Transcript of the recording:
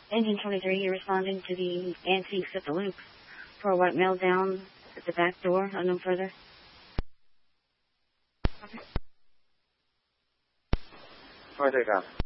Engine 23, you're responding to the antiques at the loop for a white male down at the back door, unknown further. Fire takeoff.